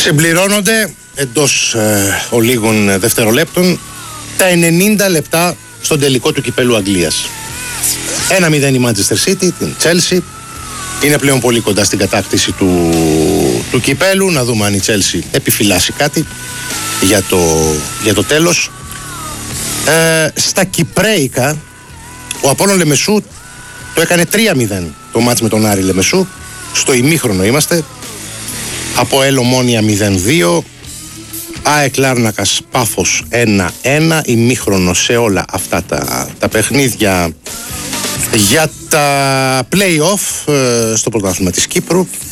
Συμπληρώνονται εντός ολίγων δευτερολέπτων τα 90 λεπτά στον τελικό του κυπέλου Αγγλίας. 1-0 η Manchester City, την Chelsea. Είναι πλέον πολύ κοντά στην κατάκτηση του κυπέλου. Να δούμε αν η Chelsea επιφυλάσσει κάτι για το τέλος. Στα Κυπραίικα ο Απόλλων Λεμεσού το έκανε 3-0 το μάτς με τον Άρη Λεμεσού. Στο ημίχρονο είμαστε. ΑΠΟΕΛ Ομόνοια 0-2. ΑΕΚ Λάρνακας Πάφος 1-1. Ημίχρονο σε όλα αυτά τα παιχνίδια για τα play-off στο πρωτάθλημα της Κύπρου.